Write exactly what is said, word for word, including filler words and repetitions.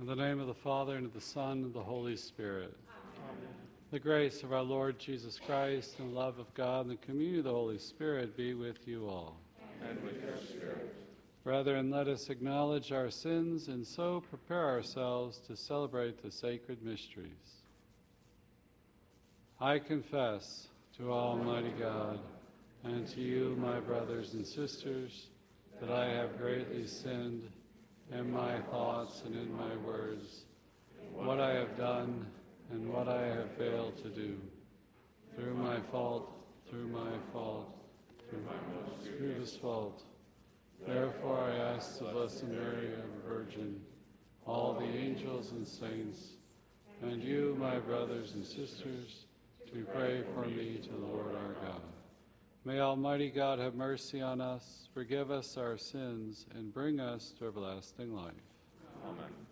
In the name of the Father, and of the Son, and of the Holy Spirit. Amen. The grace of our Lord Jesus Christ, and the love of God, and the communion of the Holy Spirit be with you all. And with your spirit. Brethren, let us acknowledge our sins, and so prepare ourselves to celebrate the sacred mysteries. I confess to Almighty God, and to you, my brothers and sisters, that I have greatly sinned in my thoughts and in my words, what I have done and what I have failed to do, through my fault, through my fault, through my most grievous fault. Therefore I ask the Blessed Mary, our Virgin, all the angels and saints, and you, my brothers and sisters, to pray for me to the Lord our God. May Almighty God have mercy on us, forgive us our sins, and bring us to everlasting life. Amen.